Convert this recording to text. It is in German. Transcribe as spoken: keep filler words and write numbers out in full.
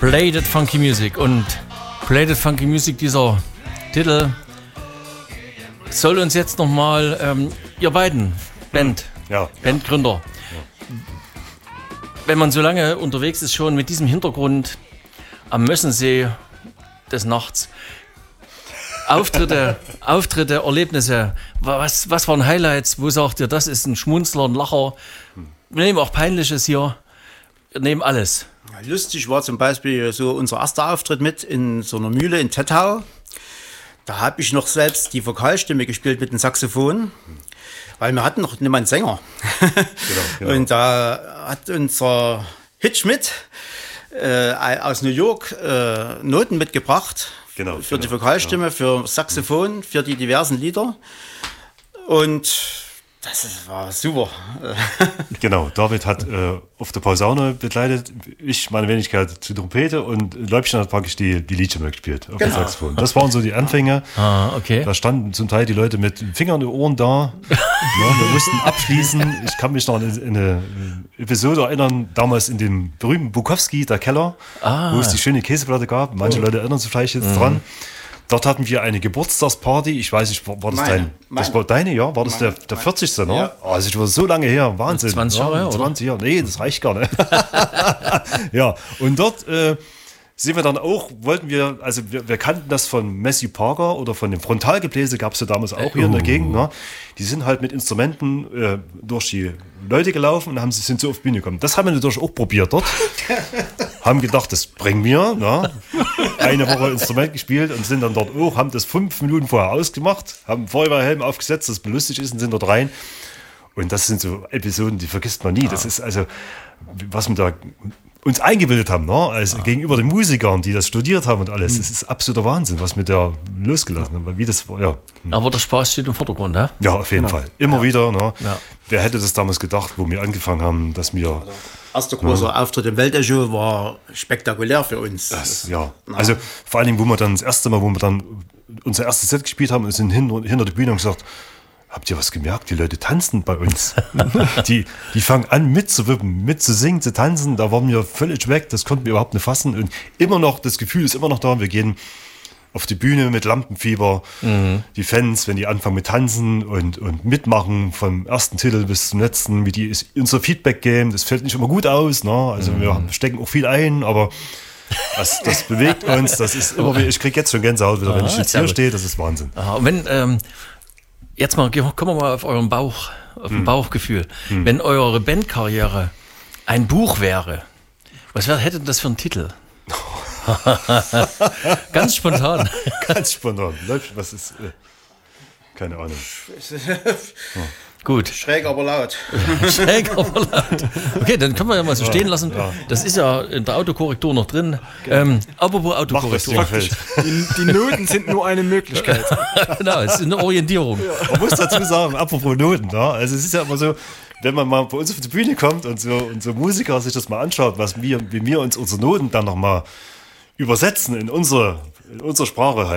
Play That Funky Music. Und Play That Funky Music, dieser Titel, soll uns jetzt nochmal, ähm, ihr beiden, Band, ja, Bandgründer, ja. wenn man so lange unterwegs ist, schon mit diesem Hintergrund am Mössensee des Nachts, Auftritte, Auftritte, Erlebnisse, was, was waren Highlights, wo sagt ihr, das ist ein Schmunzler, ein Lacher, wir nehmen auch Peinliches hier, wir nehmen alles. Ja, lustig war zum Beispiel so unser erster Auftritt mit in so einer Mühle in Tettau. Da habe ich noch selbst die Vokalstimme gespielt mit dem Saxophon, weil wir hatten noch niemanden Sänger. Genau, genau. Und da hat unser Hit Schmidt äh, aus New York äh, Noten mitgebracht. Genau, für genau, die Vokalstimme, genau. für Saxophon, für die diversen Lieder. Und das war super. Genau, David hat äh, auf der Posaune begleitet, ich meine Wenigkeit zur Trompete und Läubchen hat praktisch die, die Liedstimme gespielt auf genau. dem Saxophon. Das waren so die Anfänge. Ah, okay. Da standen zum Teil die Leute mit Fingern in den Ohren da. Ja, wir mussten abschließen. Ich kann mich noch an eine Episode erinnern, damals in dem berühmten Bukowski, der Keller, ah. wo es die schöne Käseplatte gab. Manche oh. Leute erinnern sich vielleicht jetzt mhm. dran. Dort hatten wir eine Geburtstagsparty. Ich weiß nicht, war, war das meine, dein? Meine. Das war deine, ja? War das meine, der, der vierzigste Ne? Ja. Oh, also das war so lange her. Wahnsinn. zwanzig Jahre, ja, zwanzig Jahre. Nee, das reicht gar nicht. Ja, und dort äh, sind wir dann auch, wollten wir, also wir, wir kannten das von Messi Parker oder von dem Frontalgebläse, gab es ja damals auch hier uh. in der Gegend. Ne? Die sind halt mit Instrumenten äh, durch die Leute gelaufen und haben, sind so auf die Bühne gekommen. Das haben wir natürlich auch probiert dort. Haben gedacht, das bringen wir. Ne? Eine Woche Instrument gespielt und sind dann dort auch, haben das fünf Minuten vorher ausgemacht, haben Feuerwehrhelm aufgesetzt, das belustigt ist und sind dort rein. Und das sind so Episoden, die vergisst man nie. Das ist also, was wir da uns eingebildet haben, ne? Also ja. gegenüber den Musikern, die das studiert haben und alles. Das ist absoluter Wahnsinn, was wir da losgelassen haben. Wie das, ja. Aber der Spaß steht im Vordergrund, ne? Ja, auf jeden genau. Fall. Immer ja. wieder. Ne? Ja. Wer hätte das damals gedacht, wo wir angefangen haben, dass wir... Erster großer ja. Auftritt im Weltecho war spektakulär für uns. Das, ja, also vor allen Dingen, wo wir dann das erste Mal, wo wir dann unser erstes Set gespielt haben und sind hinter, hinter der Bühne und gesagt, habt ihr was gemerkt? Die Leute tanzen bei uns. die, die fangen an mitzuwippen, mitzusingen, zu tanzen. Da waren wir völlig weg, das konnten wir überhaupt nicht fassen. Und immer noch, das Gefühl ist immer noch da, wir gehen auf die Bühne mit Lampenfieber. Mhm. Die Fans, wenn die anfangen mit Tanzen und, und mitmachen, vom ersten Titel bis zum letzten, wie die ist unser Feedback geben, das fällt nicht immer gut aus. Ne? Also mhm. wir stecken auch viel ein, aber das, das bewegt uns. Das ist immer, ich kriege jetzt schon Gänsehaut wieder, Aha, wenn ich jetzt hier stehe, das ist Wahnsinn. Aha, und wenn, ähm, jetzt mal, kommen wir mal auf euren Bauch, auf hm. ein Bauchgefühl. Hm. Wenn eure Bandkarriere ein Buch wäre, was wär, hätte das für einen Titel? Ganz spontan. Ganz spontan. Was ist, äh, keine Ahnung. Oh. Gut. Schräg, aber laut. Schräg, aber laut. Okay, dann können wir ja mal so stehen lassen. Ja. Das ist ja in der Autokorrektur noch drin. Ähm, apropos Autokorrektur. Die, die Noten sind nur eine Möglichkeit. Genau, es ist eine Orientierung. Ja. Man muss dazu sagen, apropos Noten, ja, also es ist ja immer so, wenn man mal bei uns auf die Bühne kommt und so, und so Musiker sich das mal anschaut, was wir, wie wir uns unsere Noten dann nochmal übersetzen in unsere, in unsere Sprache halt.